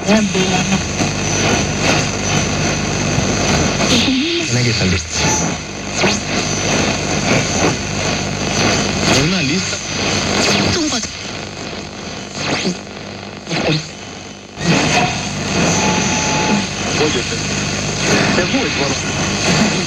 Είναι egészen biztos. Una lista. Hogy jöttek? De volt valami.